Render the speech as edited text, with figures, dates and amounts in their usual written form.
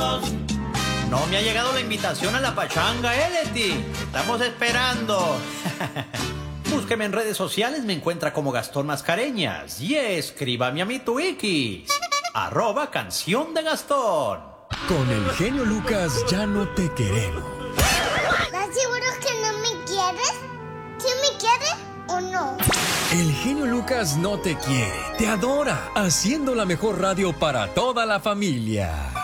No me ha llegado la invitación a la pachanga, Leti. Estamos esperando. Búsqueme en redes sociales, me encuentra como Gastón Mascareñas. Y escríbame a mi Twikis, @canción de Gastón. Con el genio Lucas ya no te queremos. ¿Estás seguro que no me quieres? ¿Sí me quieres o no? El genio Lucas no te quiere, te adora, haciendo la mejor radio para toda la familia.